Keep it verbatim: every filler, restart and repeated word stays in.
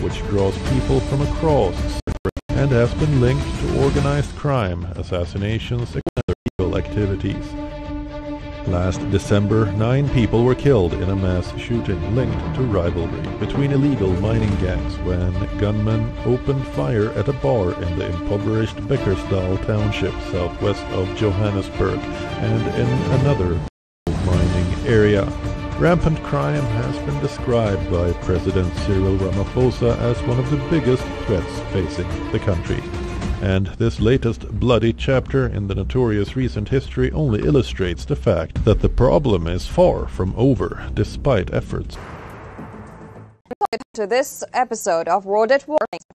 which draws people from across Cyprus and has been linked to organized crime, assassinations, and other illegal activities. Last December, nine people were killed in a mass shooting linked to rivalry between illegal mining gangs when gunmen opened fire at a bar in the impoverished Beckersdal township southwest of Johannesburg and in another mining area. Rampant crime has been described by President Cyril Ramaphosa as one of the biggest threats facing the country. And this latest bloody chapter in the notorious recent history only illustrates the fact that the problem is far from over, despite efforts. To this episode of World at War.